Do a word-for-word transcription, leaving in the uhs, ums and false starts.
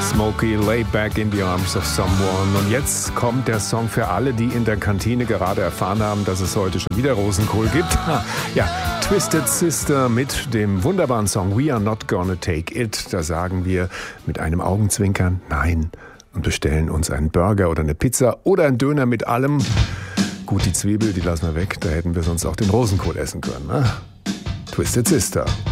Smokey, Lay Back in the Arms of Someone. Und jetzt kommt der Song für alle, die in der Kantine gerade erfahren haben, dass es heute schon wieder Rosenkohl gibt. Ja, Twisted Sister mit dem wunderbaren Song We Are Not Gonna Take It. Da sagen wir mit einem Augenzwinkern Nein und bestellen uns einen Burger oder eine Pizza oder einen Döner mit allem. Gut, die Zwiebel, die lassen wir weg. Da hätten wir sonst auch den Rosenkohl essen können. Ne? Twisted Sister.